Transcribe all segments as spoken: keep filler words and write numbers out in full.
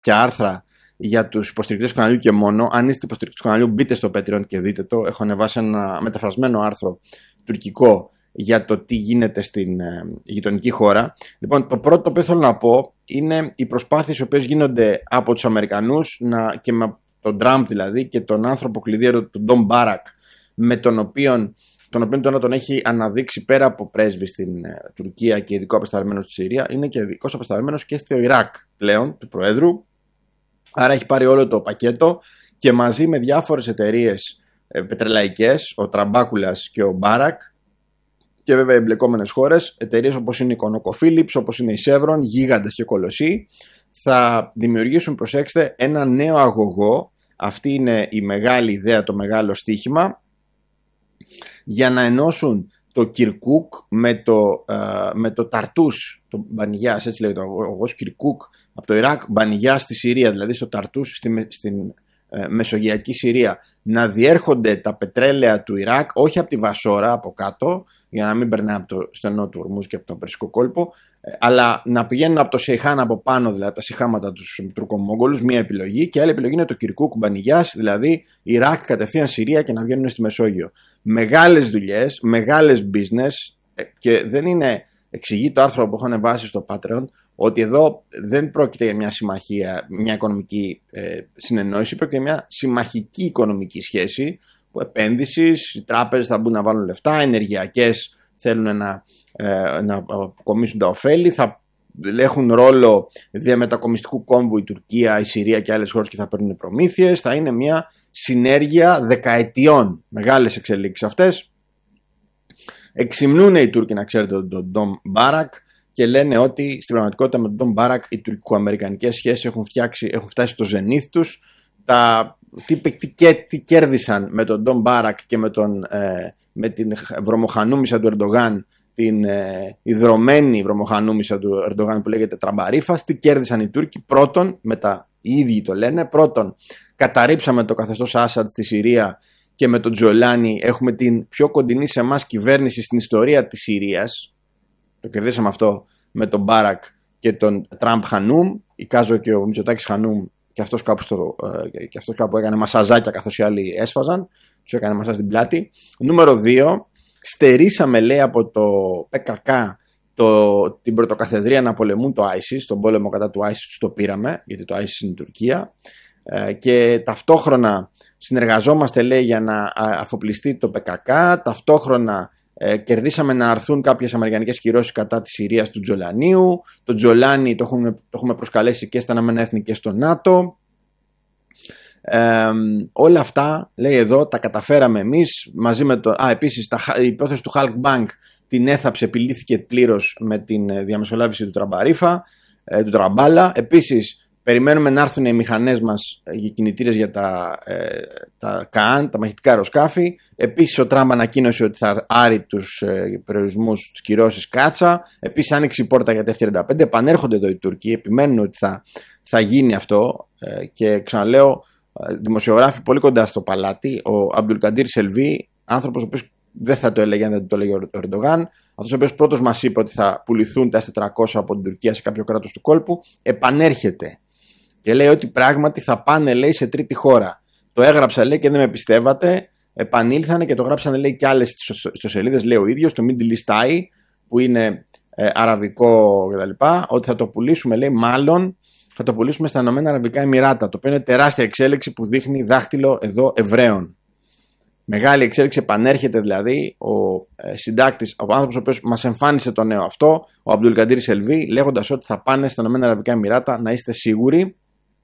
και άρθρα για τους υποστηρικτές του καναλιού και μόνο. Αν είστε υποστηρικτές του καναλιού, μπείτε στο Patreon και δείτε το. Έχω ανεβάσει ένα μεταφρασμένο άρθρο τουρκικό για το τι γίνεται στην ε, γειτονική χώρα. Λοιπόν, το πρώτο το οποίο θέλω να πω είναι οι προσπάθειες οι οποίες γίνονται από τους Αμερικανούς να, και με τον Τραμπ δηλαδή και τον άνθρωπο κλειδί, τον Ντον Μπάρακ, με τον οποίο, τον οποίο τώρα τον έχει αναδείξει πέρα από πρέσβη στην ε, Τουρκία και ειδικό απεσταλμένος στη Συρία, είναι και ειδικό απεσταλμένος και στο Ιράκ πλέον του Προέδρου. Άρα έχει πάρει όλο το πακέτο και μαζί με διάφορες εταιρείες ε, πετρελαϊκές, ο Τραμπάκουλας και ο Μπάρακ, και βέβαια εμπλεκόμενες χώρες, εταιρείες όπως είναι η ConocoPhillips, όπως είναι η Chevron, γίγαντες και κολοσσοί, θα δημιουργήσουν, προσέξτε, ένα νέο αγωγό. Αυτή είναι η μεγάλη ιδέα, το μεγάλο στοίχημα, για να ενώσουν το Κιρκούκ με το, uh, με το Ταρτούς, το Μπανιγιάς, έτσι λέγεται ο αγωγός Κιρκούκ από το Ιράκ, Μπανιγιάς στη Συρία, δηλαδή στο Ταρτούς στη, στην uh, Μεσογειακή Συρία, να διέρχονται τα πετρέλαια του Ιράκ, όχι από τη Βασόρα, από κάτω, για να μην περνάει από το στενό του Ορμούζ και από τον Περσικό κόλπο, αλλά να πηγαίνουν από το Σεϊχάν από πάνω, δηλαδή τα σιχάματα του Τουρκομόγγολους, μία επιλογή, και άλλη επιλογή είναι το Κιρκούκ Μπανιγιάς, δηλαδή Ιράκ κατευθείαν Συρία και να βγαίνουν στη Μεσόγειο. Μεγάλες δουλειές, μεγάλες business, και δεν είναι, εξηγεί το άρθρο που έχω ανεβάσει στο Patreon, ότι εδώ δεν πρόκειται για μια συμμαχία, μια οικονομική ε, συνεννόηση, πρόκειται για μια συμμαχική οικονομική σχέση, επένδυσης, οι τράπεζες θα μπουν να βάλουν λεφτά, ενεργειακές θέλουν να, ε, να αποκομίσουν τα ωφέλη, θα έχουν ρόλο διαμετακομιστικού κόμβου η Τουρκία, η Συρία και άλλες χώρες και θα παίρνουν προμήθειες. Θα είναι μια συνέργεια δεκαετιών, μεγάλες εξελίξεις αυτές. Εξυμνούν οι Τούρκοι, να ξέρετε, τον Ντον Μπάρακ και λένε ότι στην πραγματικότητα με τον Ντον Μπάρακ οι τουρκοαμερικανικές σχέσεις έχουν, φτιάξει, έχουν φτάσει στο ζενήθ τους. Τα Τι, τι, τι κέρδισαν με τον Ντον Μπάρακ και με, τον, ε, με την βρωμοχανούμισσα του Ερντογάν, την ε, ιδρωμένη βρωμοχανούμισσα του Ερντογάν που λέγεται Τραμπαρίφας, τι κέρδισαν οι Τούρκοι? Πρώτον, μετά οι ίδιοι το λένε, πρώτον καταρρίψαμε το καθεστώς Άσαντ στη Συρία και με τον Τζολάνι έχουμε την πιο κοντινή σε εμάς κυβέρνηση στην ιστορία της Συρίας. Το κερδίσαμε αυτό με τον Μπάρακ και τον Τραμπ Χανούμ, η Κάζο και ο Μητσοτάκης Χανούμ. Και αυτός κάπου, στο, και αυτός κάπου έκανε μασαζάκια καθώς οι άλλοι έσφαζαν. Τους έκανε μασάζ στην πλάτη. Νούμερο δύο, στερήσαμε, λέει, από το ΠΚΚ το, την πρωτοκαθεδρία να πολεμούν το άισις. Τον πόλεμο κατά του άισις τους το πήραμε, γιατί το άισις είναι η Τουρκία. Ε, και ταυτόχρονα συνεργαζόμαστε, λέει, για να αφοπλιστεί το ΠΚΚ. Ταυτόχρονα ε, κερδίσαμε να αρθούν κάποιες αμερικανικές κυρώσεις κατά της Συρίας του Τζολανίου. Το Τζολάνι το έχουμε, το έχουμε προσκαλέσει και στα Ηνωμένα Έθνη και στο ΝΑΤΟ. Ε, όλα αυτά, λέει εδώ, τα καταφέραμε εμείς μαζί με το... Α, επίσης τα, η υπόθεση του Halk Bank την έθαψε, επιλύθηκε πλήρως με την διαμεσολάβηση του Τραμπαρίφα, ε, του Τραμπάλα. Επίσης περιμένουμε να έρθουν οι μηχανές μας για κινητήρες για τα, ε, τα ΚΑΑΝ, τα μαχητικά αεροσκάφη. Επίσης ο Τραμπ ανακοίνωσε ότι θα άρει τους ε, περιορισμούς, τους κυρώσεις κάτσα. Επίσης άνοιξε η πόρτα για τα εφ τριάντα πέντε. Επανέρχονται εδώ οι Τούρκοι, επιμένουν ότι θα, θα γίνει αυτό. Ε, και ξαναλέω, δημοσιογράφοι πολύ κοντά στο παλάτι. Ο Αμπτουλκαντήρ Σελβί, άνθρωπος ο οποίος δεν θα το έλεγε αν δεν το έλεγε ο Ερντογάν, αυτός ο οποίος πρώτος μας είπε ότι θα πουληθούν τα ες τετρακόσια από την Τουρκία σε κάποιο κράτος του κόλπου, επανέρχεται και λέει ότι πράγματι θα πάνε, λέει, σε τρίτη χώρα. Το έγραψα, λέει, και δεν με πιστεύατε. Επανήλθανε και το γράψανε, λέει, και άλλες ιστοσελίδες, λέει ο ίδιος, το Middle East Eye, που είναι ε, αραβικό κτλ. Ότι θα το πουλήσουμε, λέει, μάλλον θα το πουλήσουμε στα Ηνωμένα Αραβικά Εμιράτα. Το οποίο είναι τεράστια εξέλιξη που δείχνει δάχτυλο εδώ Εβραίων. Μεγάλη εξέλιξη, επανέρχεται δηλαδή ο ε, συντάκτης, ο άνθρωπος ο οποίος μας εμφάνισε το νέο αυτό, ο Αμπτουλκαντήρ Σελβί, λέγοντας ότι θα πάνε στα Ηνωμένα Αραβικά Εμιράτα, να είστε σίγουροι.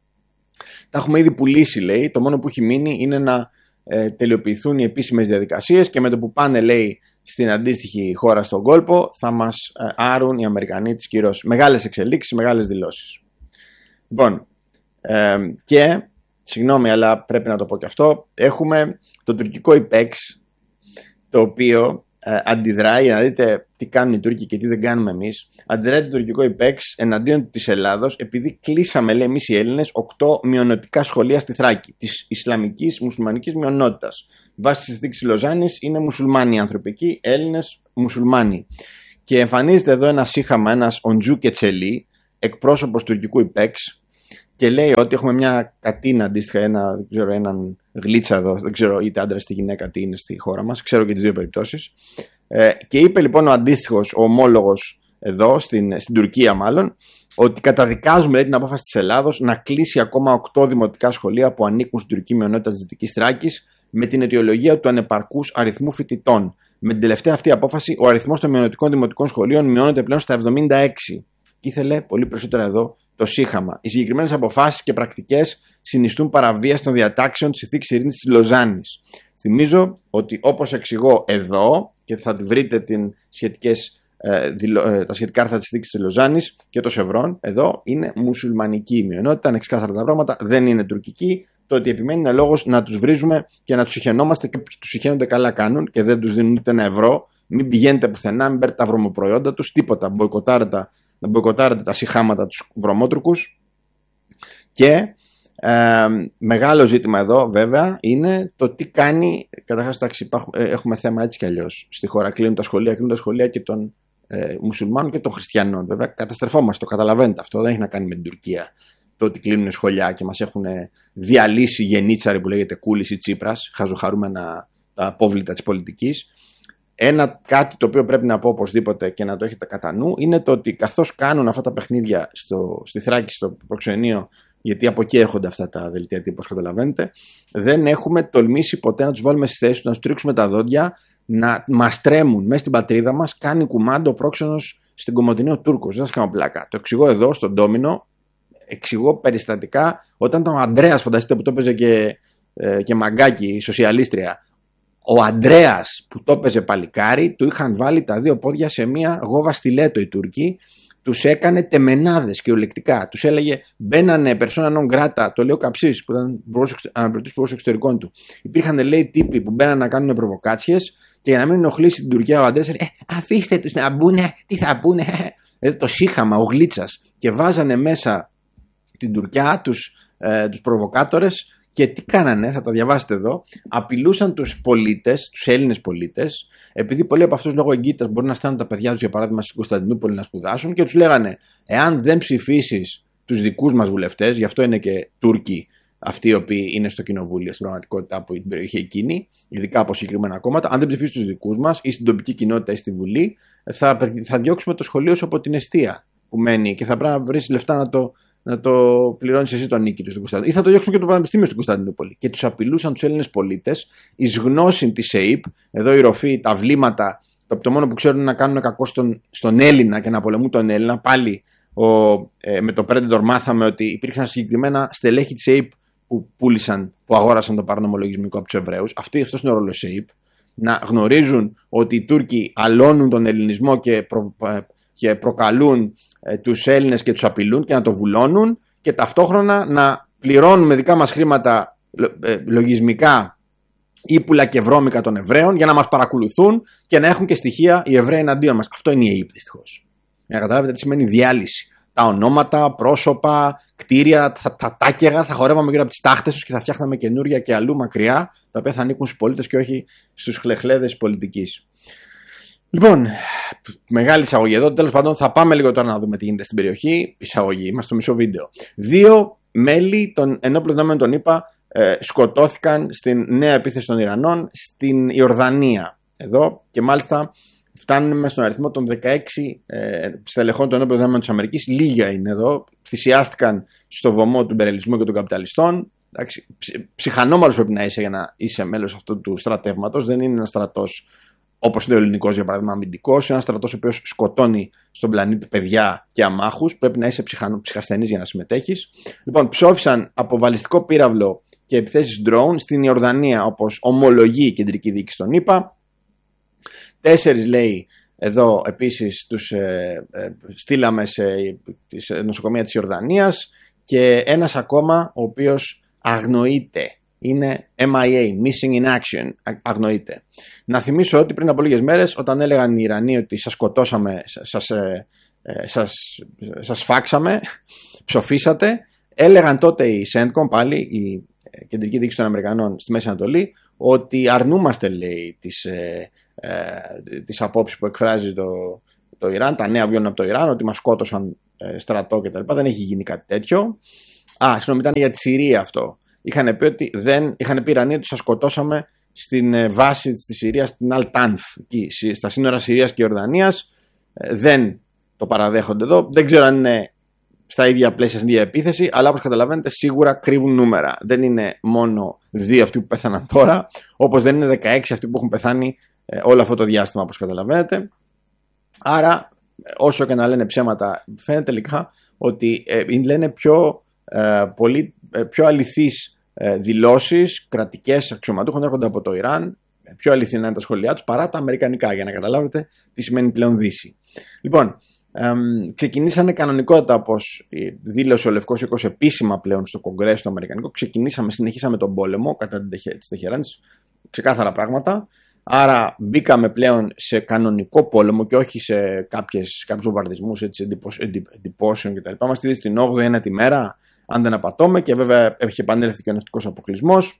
Τα έχουμε ήδη πουλήσει, λέει. Το μόνο που έχει μείνει είναι να ε, τελειοποιηθούν οι επίσημες διαδικασίες και με το που πάνε, λέει, στην αντίστοιχη χώρα στον κόλπο, θα μας ε, άρουν οι Αμερικανοί τις κυρώσεις. Μεγάλες εξελίξεις, μεγάλες δηλώσεις. Λοιπόν, ε, και, συγγνώμη, αλλά πρέπει να το πω και αυτό, έχουμε το τουρκικό ΙΠΕΞ, το οποίο ε, αντιδράει, για να δείτε τι κάνουν οι Τούρκοι και τι δεν κάνουμε εμείς. Αντιδράει το τουρκικό ΙΠΕΞ εναντίον της Ελλάδος, επειδή κλείσαμε, λέει, εμείς οι Έλληνες, οκτώ μειονοτικά σχολεία στη Θράκη, της Ισλαμικής μουσουλμανικής μειονότητας. Βάσει της συνθήκης Λοζάνης είναι μουσουλμάνοι άνθρωποι εκεί, Έλληνες μουσουλμάνοι. Και εμφανίζεται εδώ ένα σύγχαμα, ένας Οντζού Κετσελή, εκπρόσωπος τουρκικού ΙΠΕΞ, και λέει ότι έχουμε μια κατίνα αντίστοιχα, ένα, δεν ξέρω, έναν γλίτσα εδώ, δεν ξέρω είτε άντρα είτε γυναίκα τι είναι στη χώρα μας, ξέρω και τις δύο περιπτώσεις. Ε, και είπε λοιπόν ο αντίστοιχος, ο ομόλογος εδώ, στην, στην Τουρκία μάλλον, ότι καταδικάζουμε, λέει, την απόφαση της Ελλάδος να κλείσει ακόμα οκτώ δημοτικά σχολεία που ανήκουν στην τουρκική μειονότητα της Δυτικής Θράκης με την αιτιολογία του ανεπαρκούς αριθμού φοιτητών. Με την τελευταία αυτή απόφαση, ο αριθμός των μειονοτικών δημοτικών σχολείων μειώνεται πλέον στα εβδομήντα έξι. Και ήθελε πολύ περισσότερα εδώ το σύγχαμα. Οι συγκεκριμένες αποφάσεις και πρακτικές συνιστούν παραβίαση των διατάξεων της Συνθήκης Ειρήνης της Λοζάνης. Θυμίζω ότι, όπως εξηγώ εδώ, και θα βρείτε την σχετικές, ε, δηλω, ε, τα σχετικά άρθρα της Συνθήκης της Λοζάνης και το Σευρών, εδώ είναι μουσουλμανική μειονότητα, είναι ξεκάθαρα τα πράγματα, δεν είναι τουρκική. Το ότι επιμένει είναι λόγος να τους βρίζουμε και να τους συχαινόμαστε, και τους συχαίνονται καλά κάνουν και δεν τους δίνουν ούτε ένα ευρώ. Μην πηγαίνετε πουθενά, μην παίρνετε τα βρωμοπροϊόντα τους, τίποτα. Μποϊκοτάρετε, να μποϊκοτάρετε τα συχάματα τους βρωμότουρκους. Και ε, μεγάλο ζήτημα εδώ βέβαια είναι το τι κάνει. Καταρχάς, έχουμε θέμα έτσι κι αλλιώς στη χώρα. Κλείνουν τα σχολεία, κλείνουν τα σχολεία και των ε, μουσουλμάνων και των χριστιανών. Βέβαια, καταστρεφόμαστε, το καταλαβαίνετε αυτό. Δεν έχει να κάνει με την Τουρκία. Το ότι κλείνουν σχολιά και μας έχουν διαλύσει γενίτσαρη που λέγεται Κούλης ή Τσίπρας, χαζοχαρούμενα τα απόβλητα της πολιτικής. Ένα κάτι το οποίο πρέπει να πω οπωσδήποτε και να το έχετε κατά νου είναι το ότι καθώς κάνουν αυτά τα παιχνίδια στο, στη Θράκη, στο προξενείο, γιατί από εκεί έρχονται αυτά τα δελτία τύπου, όπως καταλαβαίνετε, δεν έχουμε τολμήσει ποτέ να τους βάλουμε στις θέσεις τους, να τους τρίξουμε τα δόντια, να μας τρέμουν μέσα στην πατρίδα μας. Κάνει κουμάντο ο πρόξενος στην Κομοτηνή ο Τούρκος. Δεν σας κάνω πλάκα. Το εξηγώ εδώ στον Ντόμινο. Εξηγώ περιστατικά όταν ήταν ο Ανδρέας, φανταστείτε, που το έπαιζε και, ε, και μαγκάκι, η σοσιαλίστρια. Ο Ανδρέας που το έπαιζε παλικάρι, του είχαν βάλει τα δύο πόδια σε μία γόβα στιλέτο οι Τούρκοι. Τους έκανε τεμενάδες κυριολεκτικά. Τους έλεγε μπαίνανε persona non grata, το λέει ο Καψής που ήταν αναπληρωτής υπουργός εξωτερικών του. Υπήρχαν, λέει, τύποι που μπαίνανε να κάνουν προβοκάτσιες και για να μην ενοχλήσει την Τουρκία ο Ανδρέας έλεγε ε, αφήστε τους να μπουνε, τι θα μπουνε. Ε, το σύχαμα, ο Γλίτσας. Και βάζανε μέσα την Τουρκιά, τους, ε, τους προβοκάτορες, και τι κάνανε, θα τα διαβάσετε εδώ, απειλούσαν τους πολίτες, τους Έλληνες πολίτες, επειδή πολλοί από αυτούς λόγω εγκύτητας μπορεί να στέλνουν τα παιδιά τους για παράδειγμα στην Κωνσταντινούπολη να σπουδάσουν, και τους λέγανε εάν δεν ψηφίσεις τους δικούς μας βουλευτές, γι' αυτό είναι και Τούρκοι αυτοί οι οποίοι είναι στο κοινοβούλιο στην πραγματικότητα από την περιοχή εκείνη, ειδικά από συγκεκριμένα κόμματα, αν δεν ψηφίσεις τους δικούς μας ή στην τοπική κοινότητα ή στη Βουλή, θα, θα διώξουμε το σχολείο σου από την εστία που μένει και θα πρέπει να βρεις λεφτά να το. να το πληρώνεις εσύ τον νίκη του στην Κωνσταντινούπολη. Ή θα το διώξουμε και το Πανεπιστήμιο στην Κωνσταντινούπολη. Και τους απειλούσαν τους Έλληνες πολίτες εις γνώση της ΕΥΠ, εδώ η ροφή, τα βλήματα, το, το μόνο που ξέρουν να κάνουν κακό στον, στον Έλληνα και να πολεμούν τον Έλληνα. Πάλι ο, ε, με το Predator μάθαμε ότι υπήρχαν συγκεκριμένα στελέχη της ΕΥΠ που πούλησαν, που αγόρασαν το παράνομο λογισμικό από τους Εβραίους. Αυτό είναι ο ρόλος της ΕΥΠ. Να γνωρίζουν ότι οι Τούρκοι αλώνουν τον ελληνισμό και, προ, και προκαλούν τους Έλληνες και τους απειλούν και να το βουλώνουν, και ταυτόχρονα να πληρώνουν με δικά μας χρήματα λογισμικά ύπουλα και βρώμικα των Εβραίων για να μας παρακολουθούν και να έχουν και στοιχεία οι Εβραίοι εναντίον μας. Αυτό είναι η ΕΥΠ, δυστυχώς. Για να καταλάβετε τι σημαίνει διάλυση. Τα ονόματα, πρόσωπα, κτίρια, θα, τα τάκεγα, θα χορεύαμε γύρω από τις τάχτες τους και θα φτιάχναμε καινούρια και αλλού μακριά, τα οποία θα ανήκουν στους πολίτες και όχι στους χλεχλέδες πολιτικής. Λοιπόν, μεγάλη εισαγωγή εδώ. Τέλος πάντων, θα πάμε λίγο τώρα να δούμε τι γίνεται στην περιοχή. Εισαγωγή, είμαστε στο μισό βίντεο. Δύο μέλη των ενόπλων δυνάμεων των ΗΠΑ ε, σκοτώθηκαν στην νέα επίθεση των Ιρανών στην Ιορδανία. Εδώ, και μάλιστα φτάνουμε στον αριθμό των δεκαέξι ε, στελεχών των ενόπλων δυνάμεων της Αμερικής. Λίγα είναι εδώ. Θυσιάστηκαν στο βωμό του υπερελισμού και των καπιταλιστών. Ψυχανόμαλος πρέπει να είσαι για να είσαι μέλος αυτού του στρατεύματος. Δεν είναι ένα στρατός όπως είναι ο ελληνικός, για παράδειγμα, αμυντικός, ένα στρατός ο οποίος σκοτώνει στον πλανήτη παιδιά και αμάχους. Πρέπει να είσαι ψυχασθενής για να συμμετέχεις. Λοιπόν, ψόφισαν από βαλιστικό πύραυλο και επιθέσεις drone στην Ιορδανία, όπως ομολογεί η κεντρική διοίκηση των ΗΠΑ. Τέσσερις, λέει εδώ, επίσης τους ε, ε, στείλαμε σε, σε νοσοκομεία της Ιορδανίας, και ένας ακόμα ο οποίος αγνοείται. Είναι εμ άι έι, Missing in Action, αγνοείται. Να θυμίσω ότι πριν από λίγες μέρες, όταν έλεγαν οι Ιρανοί ότι σας σκοτώσαμε, σας, ε, σας, σας φάξαμε, ψοφήσατε, έλεγαν τότε οι CENTCOM, πάλι η κεντρική διοίκηση των Αμερικανών στη Μέση Ανατολή, ότι αρνούμαστε, λέει, τις, ε, ε, τις απόψεις που εκφράζει το, το Ιράν, τα νέα βγαίνουν από το Ιράν, ότι μας σκότωσαν ε, στρατό κτλ. Δεν έχει γίνει κάτι τέτοιο. Α, συγγνώμη, ήταν για τη Συρία αυτό. Είχαν πει ότι δεν. Είχαν πει οι Ιρανοί ότι σας σκοτώσαμε στην βάση της Συρίας, στην Αλ-Τάνφ, στα σύνορα Συρίας και Ιορδανίας. Δεν το παραδέχονται εδώ. Δεν ξέρω αν είναι στα ίδια πλαίσια, στην ίδια επίθεση, αλλά όπως καταλαβαίνετε σίγουρα κρύβουν νούμερα. Δεν είναι μόνο δύο αυτοί που πέθαναν τώρα, όπως δεν είναι δεκαέξι αυτοί που έχουν πεθάνει όλο αυτό το διάστημα, όπως καταλαβαίνετε. Άρα, όσο και να λένε ψέματα, φαίνεται τελικά ότι ε, λένε πιο, ε, πολύ, ε, πιο αληθείς ε, δηλώσεις κρατικές αξιωματούχων έρχονται από το Ιράν, πιο αληθινά είναι τα σχόλιά τους παρά τα αμερικανικά, για να καταλάβετε τι σημαίνει πλέον Δύση. Λοιπόν, ε, ξεκινήσανε κανονικότητα, όπως δήλωσε ο Λευκός Οίκος επίσημα πλέον στο Κογκρέσο το Αμερικανικό. Ξεκινήσαμε, συνεχίσαμε τον πόλεμο κατά της Τεχεράνης, ξεκάθαρα πράγματα. Άρα μπήκαμε πλέον σε κανονικό πόλεμο και όχι σε κάποιες, κάποιους βομβαρδισμούς εντυπώσεων κτλ. Είμαστε ήδη στην όγδοη ένατη μέρα, αν δεν απατώμε, και βέβαια έχει επανέλθει και ο ναυτικός αποκλεισμός.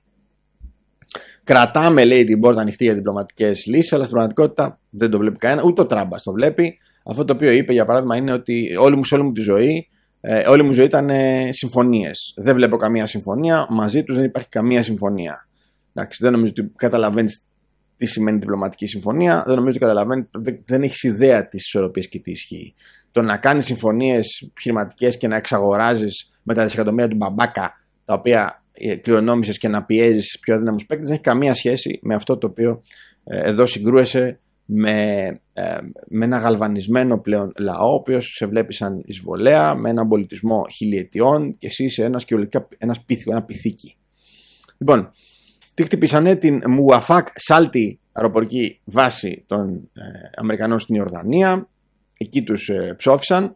Κρατάμε, λέει, την πόρτα ανοιχτή για διπλωματικές λύσεις, αλλά στην πραγματικότητα δεν το βλέπει κανένα, ούτε ο Τράμπας το βλέπει. Αυτό το οποίο είπε, για παράδειγμα, είναι ότι όλη μου, σε όλη μου τη ζωή, ε, όλη μου ζωή ήταν ε, συμφωνίες. Δεν βλέπω καμία συμφωνία, μαζί τους δεν υπάρχει καμία συμφωνία. Εντάξει, δεν νομίζω ότι καταλαβαίνεις τι σημαίνει διπλωματική συμφωνία, δεν νομίζω ότι καταλαβαίνει, δεν έχεις ιδέα της ισορροπίας και τι ισχύει. Το να κάνεις συμφωνίες επιχειρηματικές και να εξαγοράζεις με τα δισεκατομμύρια του μπαμπάκα, τα οποία κληρονόμησες, και να πιέζεις πιο αδύναμους παίκτες, δεν έχει καμία σχέση με αυτό το οποίο ε, εδώ συγκρούεσαι με, ε, με ένα γαλβανισμένο πλέον λαό, ο οποίος σε βλέπει σαν εισβολέα, με έναν πολιτισμό χιλιετιών, και εσύ είσαι ένας, ένας πίθηκο, ένα πυθίκι. Λοιπόν, τι χτυπήσανε? Την Μουαφάκ Σάλτι αεροπορική βάση των ε, Αμερικανών στην Ιορδανία. Εκεί τους ε, ψόφισαν.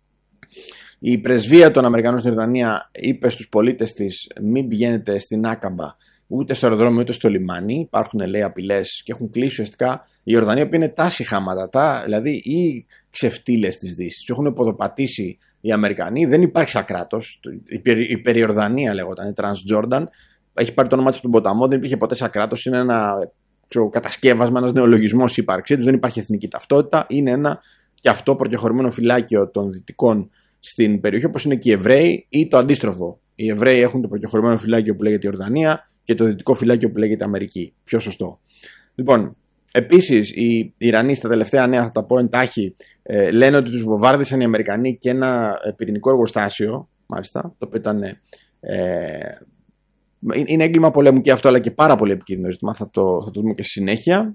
Η πρεσβεία των Αμερικανών στην Ιορδανία είπε στους πολίτες της μην πηγαίνετε στην Άκαμπα, ούτε στο αεροδρόμιο ούτε στο λιμάνι. Υπάρχουν, λέει, απειλές και έχουν κλείσει ουσιαστικά η Ιορδανία, που είναι τάση χάματα, δηλαδή οι ξεφτύλες της Δύσης. Τους έχουν ποδοπατήσει οι Αμερικανοί. Δεν υπάρχει σαν κράτος. Η Περιορδανία λέγονταν, η Transjordan. Έχει πάρει το όνομα της από τον ποταμό, δεν υπήρχε ποτέ σαν κράτος. Είναι ένα ξέρω, κατασκεύασμα, ένας νεολογισμός ύπαρξή του. Δεν υπάρχει εθνική ταυτότητα. Είναι ένα και αυτό προκεχωρημένο φυλάκιο των δυτικών στην περιοχή, όπως είναι και οι Εβραίοι, ή το αντίστροφο. Οι Εβραίοι έχουν το προκεχωρημένο φυλάκιο που λέγεται Ιορδανία και το δυτικό φυλάκιο που λέγεται Αμερική. Πιο σωστό. Λοιπόν, επίσης οι Ιρανοί, στα τελευταία νέα, θα τα πω εντάχει, ε, λένε ότι τους βομβάρδισαν οι Αμερικανοί και ένα πυρηνικό εργοστάσιο, μάλιστα, το οποίο ήταν. Ε, Είναι έγκλημα πολέμου και αυτό, αλλά και πάρα πολύ επικίνδυνο ζήτημα. Θα το, θα το δούμε και στη συνέχεια.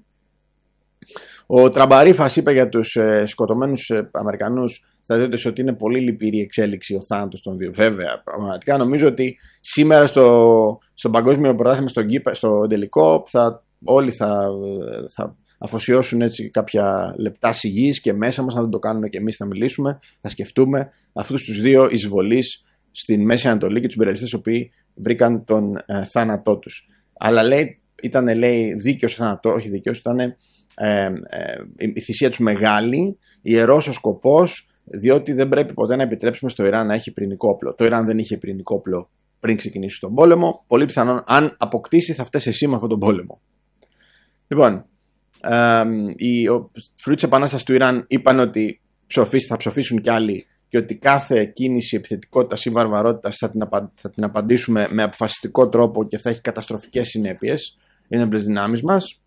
Ο Τραμπαρίφας είπε για τους ε, σκοτωμένους ε, Αμερικανούς στρατιώτες ότι είναι πολύ λυπηρή εξέλιξη ο θάνατος των δύο. Βέβαια, πραγματικά νομίζω ότι σήμερα στο, στο παγκόσμιο πρωτάθλημα, στο, στο τελικό, θα, όλοι θα, θα αφοσιώσουν έτσι κάποια λεπτά σιγής και μέσα μας, αν δεν το κάνουμε και εμείς θα μιλήσουμε, θα σκεφτούμε αυτούς τους δύο εισβολείς στην Μέση Ανατολή και τους υπεραλιστές οι οποίοι βρήκαν τον ε, θάνατό τους. Αλλά λέει, ήταν λέει, δίκαιος θάνατο, όχι δίκαιος, ήταν ε, ε, η θυσία τους μεγάλη, ιερός ο σκοπός, διότι δεν πρέπει ποτέ να επιτρέψουμε στο Ιράν να έχει πυρηνικό όπλο. Το Ιράν δεν είχε πυρηνικό όπλο πριν ξεκινήσει τον πόλεμο. Πολύ πιθανόν, αν αποκτήσει, θα φταίει εσύ με αυτόν τον πόλεμο. Λοιπόν, ε, οι φρουροί της επανάστασης του Ιράν είπαν ότι ψοφίσει, θα ψοφήσουν κι άλλοι, και ότι κάθε κίνηση επιθετικότητας ή βαρβαρότητας θα την, απα... θα την απαντήσουμε με αποφασιστικό τρόπο και θα έχει καταστροφικές συνέπειες ένοπλες δυνάμεις μας.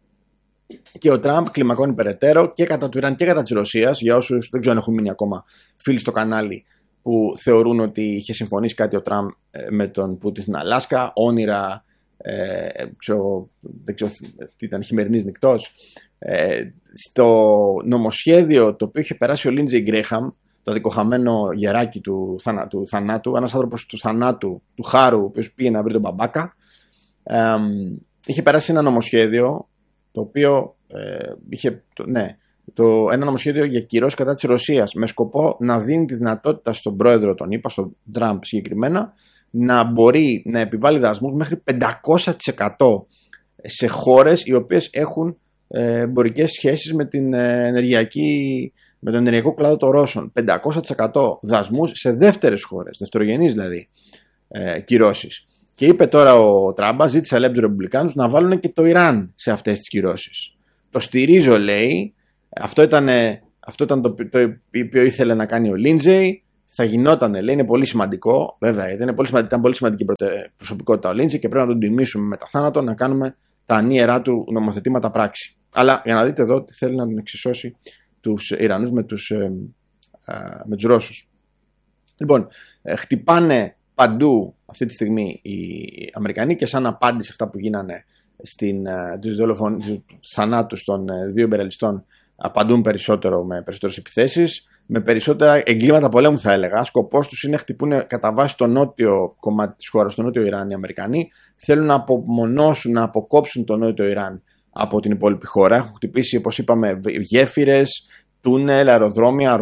Και ο Τραμπ κλιμακώνει περαιτέρω και κατά του Ιράν και κατά της Ρωσίας. Για όσους δεν ξέρω αν έχουν μείνει ακόμα φίλοι στο κανάλι που θεωρούν ότι είχε συμφωνήσει κάτι ο Τραμπ με τον Πούτιν στην Αλάσκα, όνειρα, ε, ξέρω, δεν ξέρω τι ήταν, χειμερινής νυχτός. Ε, στο νομοσχέδιο το οποίο είχε περάσει ο Λίντζεϊ Γκρέχαμ, το δικοχαμένο γεράκι του, θανα, του θανάτου, ένας άνθρωπος του θανάτου, του χάρου, ο οποίος πήγε να βρει τον μπαμπάκα, ε, είχε περάσει ένα νομοσχέδιο το οποίο ε, είχε, το, ναι, το, ένα νομοσχέδιο για κυρώσεις κατά της Ρωσίας, με σκοπό να δίνει τη δυνατότητα στον πρόεδρο, τον είπα, στον Τραμπ συγκεκριμένα, να μπορεί να επιβάλλει δασμούς μέχρι πεντακόσια τοις εκατό σε χώρες οι οποίες έχουν ε, εμπορικές σχέσεις με, την, ε, ενεργειακή, με τον ενεργειακό κλάδο των Ρώσων. πεντακόσια τοις εκατό δασμούς σε δεύτερες χώρες, δευτερογενείς δηλαδή ε, κυρώσεις. Και είπε τώρα ο Τράμπα, ζήτησε λέει τους Ρεπουμπλικάνους να βάλουν και το Ιράν σε αυτές τις κυρώσεις. Το στηρίζω, λέει. Αυτό ήταν, αυτό ήταν το, το οποίο ήθελε να κάνει ο Λίντζεϊ. θα γινόταν, λέει, είναι πολύ σημαντικό, βέβαια, ήταν πολύ, σημαντικό, ήταν πολύ σημαντική προσωπικότητα ο Λίντζε και πρέπει να τον τιμήσουμε με τα θάνατο, να κάνουμε τα ανίερά του νομοθετήματα πράξη. Αλλά για να δείτε εδώ ότι θέλει να τον εξισώσει τους Ιρανούς με τους, ε, ε, με τους Ρώσους. Λοιπόν, ε, χτυπάνε παντού αυτή τη στιγμή οι Αμερικανοί και σαν απάντηση σε αυτά που γίνανε στην, ε, τους, δολοφον, τους θανάτους των ε, δύο υπεραλιστών, απαντούν περισσότερο με περισσότερες επιθέσεις, με περισσότερα εγκλήματα πολέμου θα έλεγα. Σκοπός τους είναι να χτυπούν κατά βάση το νότιο κομμάτι της χώρας, το νότιο Ιράν οι Αμερικανοί. Θέλουν να απομονώσουν, να αποκόψουν το νότιο Ιράν από την υπόλοιπη χώρα. Έχουν χτυπήσει, όπως είπαμε, γέφυρες, τούνελ, αεροδρόμια,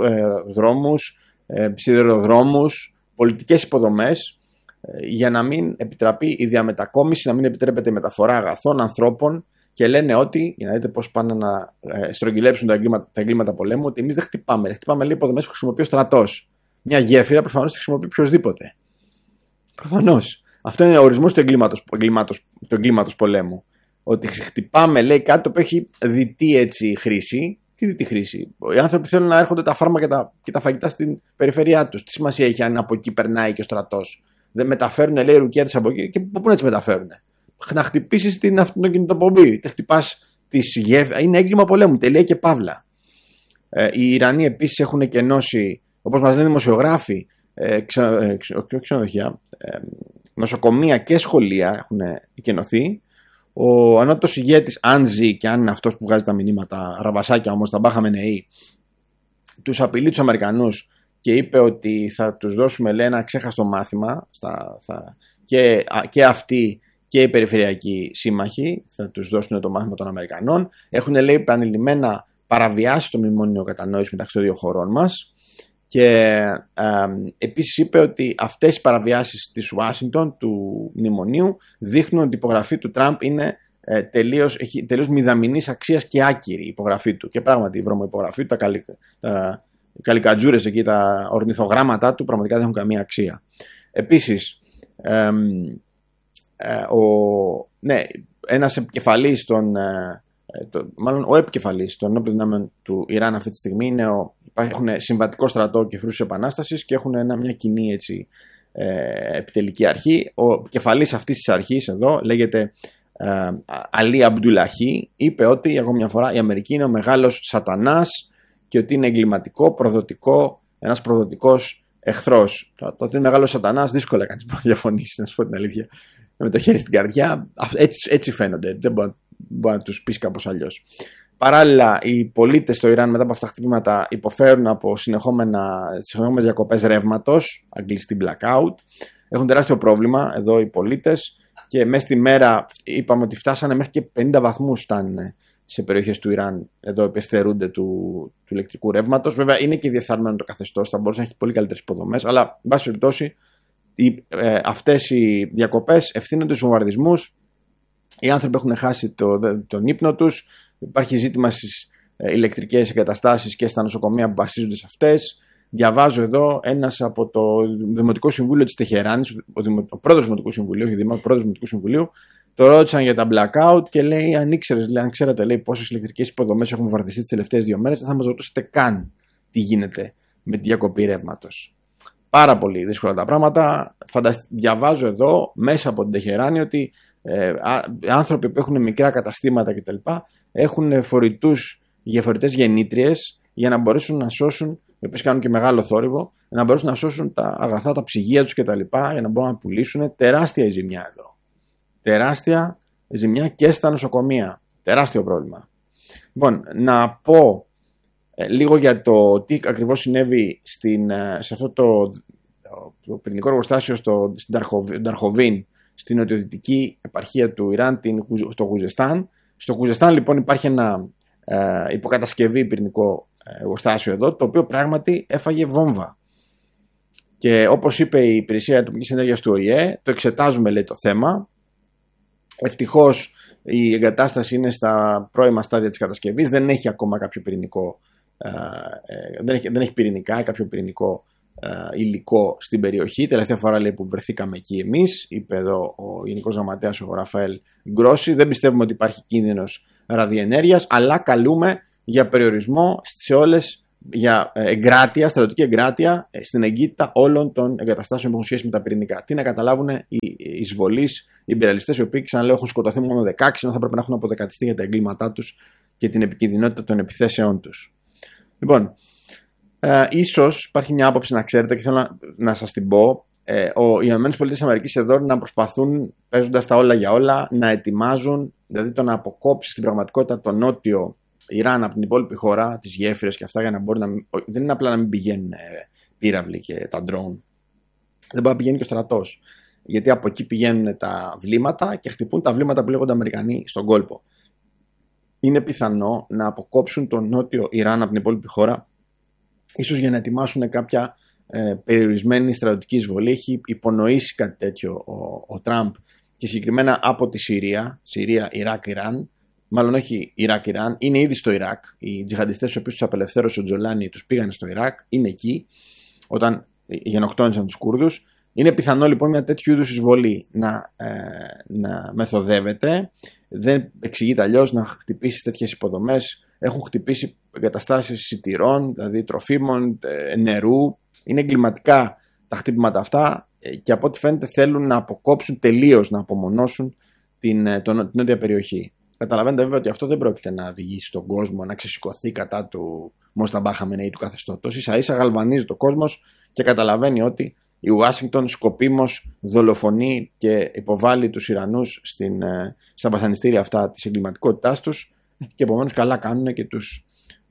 δρόμους, σιδηροδρόμους, πολιτικές υποδομές, για να μην επιτραπεί η διαμετακόμιση, να μην επιτρέπεται η μεταφορά αγαθών, ανθρώπων. Και λένε ότι, για να δείτε πώς πάνε να ε, στρογγυλέψουν τα εγκλήματα, τα εγκλήματα πολέμου, ότι εμείς δεν χτυπάμε. Χτυπάμε λίγο υποδομές που χρησιμοποιεί ο στρατός. Μια γέφυρα προφανώς τη χρησιμοποιεί οποιοδήποτε. Προφανώς. Αυτό είναι ο ορισμός του εγκλήματος, εγκλήματος, του εγκλήματος πολέμου. Ότι χτυπάμε, λέει, κάτι που έχει διτή έτσι χρήση. Τι διτή χρήση. Οι άνθρωποι θέλουν να έρχονται τα φάρμακα και τα, και τα φαγητά στην περιφέρειά τους. Τι σημασία έχει αν από εκεί περνάει και ο στρατός. Δεν μεταφέρουν, λέει, ρουκέτες από εκεί και πού να τις μεταφέρουν. Να χτυπήσεις την αυτοκινητοπομπή. Χτυπάς τις γέφυρες. Είναι έγκλημα πολέμου. Τελεία και παύλα. Ε, οι Ιρανοί επίσης έχουν εκενώσει, όπως μας λένε δημοσιογράφοι, ε, ξε, ε, ξε, όχι ξενοδοχεία, ε, νοσοκομεία και σχολεία έχουν εκενωθεί. Ο ανώτατος ηγέτης, αν ζει και αν είναι αυτός που βγάζει τα μηνύματα, ραβασάκια όμως, τα μπάχαμε νεοί, τους απειλεί τους Αμερικανούς και είπε ότι θα τους δώσουμε, λέει, ένα ξέχαστο μάθημα στα, θα, και, και αυτοί και οι περιφερειακοί σύμμαχοι θα τους δώσουν το μάθημα των Αμερικανών. Έχουν, λέει, επανειλημμένα παραβιάσει το μνημόνιο κατανόησης μεταξύ των δύο χωρών μας. Και ε, επίσης είπε ότι αυτές οι παραβιάσεις της Ουάσιγκτον, του μνημονίου, δείχνουν ότι η υπογραφή του Τραμπ είναι ε, τελείως, έχει τελείως μηδαμινής αξίας και άκυρη η υπογραφή του. Και πράγματι η βρωμοϋπογραφή του, τα, καλυ, τα καλικατζούρες εκεί, τα ορνηθογράμματα του πραγματικά δεν έχουν καμία αξία. Επίσης, ε, ε, ο, ναι, ένας επικεφαλής των... Ε, Το, μάλλον ο επικεφαλής των όπλων δυνάμεων του Ιράν αυτή τη στιγμή είναι ο, υπάρχουν συμβατικό στρατό και φρούσους επανάστασης και έχουν ένα, μια κοινή έτσι, ε, επιτελική αρχή. Ο επικεφαλής αυτής της αρχής εδώ λέγεται ε, Αλί Αμπντουλαχί, είπε ότι ακόμα μια φορά η Αμερική είναι ο μεγάλος σατανάς και ότι είναι εγκληματικό, προδοτικό, ένας προδοτικός εχθρός. Το, το ότι είναι μεγάλος σατανάς δύσκολα κανείς μπορεί να διαφωνήσει, να σου πω την αλήθεια, με το χέρι στην καρδιά. Έτσι, έτσι φαίνονται, δεν μπορεί μπορεί να τους πεις κάπως αλλιώς. Παράλληλα, οι πολίτες στο Ιράν μετά από αυτά τα χτυπήματα υποφέρουν από συνεχόμενες διακοπές ρεύματος, αγγλιστή blackout. Έχουν τεράστιο πρόβλημα εδώ οι πολίτες και μέσα στη μέρα είπαμε ότι φτάσανε μέχρι και πενήντα βαθμούς φτάνουν σε περιοχές του Ιράν εδώ επιστερούνται του, του ηλεκτρικού ρεύματος. Βέβαια είναι και διεφθαρμένο το καθεστώς, θα μπορούσε να έχει πολύ καλύτερες υποδομές, αλλά εν πάση περιπτώσει ε, αυτές οι διακοπές ευθύνονται στους βομβαρδισμούς. Οι άνθρωποι έχουν χάσει το, τον ύπνο τους. Υπάρχει ζήτημα στις ε, ηλεκτρικές εγκαταστάσεις και στα νοσοκομεία που βασίζονται σε αυτές. Διαβάζω εδώ ένας από το Δημοτικό Συμβούλιο της Τεχεράνης, ο, Δημο, ο πρόεδρος του Δημοτικού Συμβουλίου, όχι ο πρόεδρος του Δημοτικού Συμβουλίου, το ρώτησαν για τα blackout και λέει: Αν ήξερες, λέει, αν ξέρατε, λέει, πόσες ηλεκτρικές υποδομές έχουν βομβαρδιστεί τις τελευταίες δύο μέρες, δεν θα μας ρωτούσατε καν τι γίνεται με τη διακοπή ρεύματος. Πάρα πολύ δύσκολα τα πράγματα. Φαντασ... Διαβάζω εδώ μέσα από την Τεχεράνη ότι Ε, άνθρωποι που έχουν μικρά καταστήματα κτλ. Έχουν φορητούς διαφορετές γεννήτριες για να μπορέσουν να σώσουν, οι οποίες κάνουν και μεγάλο θόρυβο, για να μπορέσουν να σώσουν τα αγαθά, τα ψυγεία τους κτλ. Για να μπορούν να πουλήσουν. Τεράστια η ζημιά εδώ. Τεράστια ζημιά και στα νοσοκομεία. Τεράστιο πρόβλημα. Λοιπόν, να πω ε, λίγο για το τι ακριβώς συνέβη στην, σε αυτό το, το πυρηνικό εργοστάσιο στο, στην Νταρχοβίν, στην νοτιοδυτική επαρχία του Ιράν, την, στο Γουζεστάν. Στο Γουζεστάν λοιπόν υπάρχει ένα ε, υποκατασκευή πυρηνικό εργοστάσιο εδώ, το οποίο πράγματι έφαγε βόμβα. Και όπως είπε η Υπηρεσία Ατομικής Ενέργειας του Ο Η Ε, το εξετάζουμε, λέει, το θέμα. Ευτυχώς η εγκατάσταση είναι στα πρώιμα στάδια της κατασκευής, δεν έχει ακόμα κάποιο πυρηνικό, ε, ε, δεν, έχει, δεν έχει πυρηνικά ή κάποιο πυρηνικό Uh, υλικό στην περιοχή. Τελευταία φορά, λέει, που βρεθήκαμε εκεί εμείς, είπε εδώ ο Γενικός Γραμματέας ο Ραφαέλ Γκρόσι, δεν πιστεύουμε ότι υπάρχει κίνδυνος ραδιενέργειας, αλλά καλούμε για περιορισμό σε όλες για εγκράτεια, στρατιωτική εγκράτεια στην εγκύτητα όλων των εγκαταστάσεων που έχουν σχέση με τα πυρηνικά. Τι να καταλάβουν οι εισβολείς, οι ιμπεριαλιστές, οι οποίοι, ξαναλέω, έχουν σκοτωθεί μόνο δεκαέξι, ενώ θα πρέπει να έχουν αποδεκατιστεί για τα εγκλήματά τους και την επικινδυνότητα των επιθέσεών τους. Λοιπόν, ε, ίσως υπάρχει μια άποψη να ξέρετε και θέλω να, να σας την πω. Ε, ο, οι ΗΠΑ εδώ να προσπαθούν, παίζοντας τα όλα για όλα, να ετοιμάζουν, δηλαδή το να αποκόψει στην πραγματικότητα το νότιο Ιράν από την υπόλοιπη χώρα, τις γέφυρες και αυτά, για να μπορεί να. Δεν είναι απλά να μην πηγαίνουν ε, πύραυλοι και τα ντρόουν. Δεν μπορεί να πηγαίνει και ο στρατός. Γιατί από εκεί πηγαίνουν τα βλήματα και χτυπούν τα βλήματα που λέγονται Αμερικανοί στον κόλπο. Είναι πιθανό να αποκόψουν το νότιο Ιράν από την υπόλοιπη χώρα, ίσως για να ετοιμάσουν κάποια ε, περιορισμένη στρατιωτική εισβολή. Έχει υπονοήσει κάτι τέτοιο ο, ο Τραμπ και συγκεκριμένα από τη Συρία, Συρία, Ιράκ, Ιράν. Μάλλον όχι Ιράκ-Ιράν, είναι ήδη στο Ιράκ. Οι τζιχαντιστές, τους οποίους τους απελευθέρωσε ο Τζολάνι, τους πήγαν στο Ιράκ, είναι εκεί, όταν γενοκτόνησαν τους Κούρδους. Είναι πιθανό λοιπόν μια τέτοιου είδους εισβολή να, ε, να μεθοδεύεται. Δεν εξηγείται αλλιώς να χτυπήσει τέτοιες υποδομές. Έχουν χτυπήσει εγκαταστάσεις σιτηρών, δηλαδή τροφίμων, ε, νερού. Είναι εγκληματικά τα χτύπηματα αυτά και από ό,τι φαίνεται θέλουν να αποκόψουν τελείως, να απομονώσουν την, τον, την νότια περιοχή. Καταλαβαίνετε βέβαια ότι αυτό δεν πρόκειται να οδηγήσει τον κόσμο να ξεσηκωθεί κατά του Μοσταμπά Χαμενεή, του καθεστώτος. Ίσα ίσα γαλβανίζει το κόσμος και καταλαβαίνει ότι η Ουάσιγκτον σκοπίμως δολοφονεί και υποβάλλει τους Ιρανούς στην, στα βασανιστήρια αυτά της εγκληματικότητάς τους και επομένως καλά κάνουν και τους,